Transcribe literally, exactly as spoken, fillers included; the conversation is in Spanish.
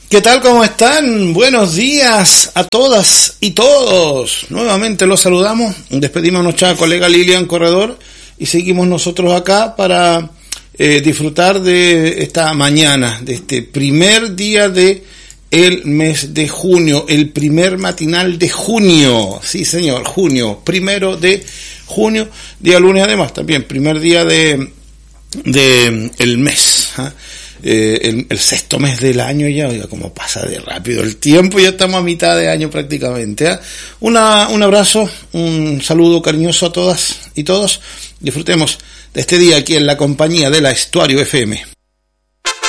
¿Qué tal? ¿Cómo están? Buenos días a todas y todos. Nuevamente los saludamos. Despedimos a nuestra colega Lilian Corredor y seguimos nosotros acá para eh, disfrutar de esta mañana, de este primer día de el mes de junio, el primer matinal de junio. Sí, señor, junio, primero de junio, día lunes además, también primer día de, de el mes, ¿eh? Eh, el, el sexto mes del año ya, oiga, cómo pasa de rápido el tiempo, ya estamos a mitad de año prácticamente, ¿eh? Una, un abrazo, un saludo cariñoso a todas y todos. Disfrutemos de este día aquí en la compañía de la Estuario F M.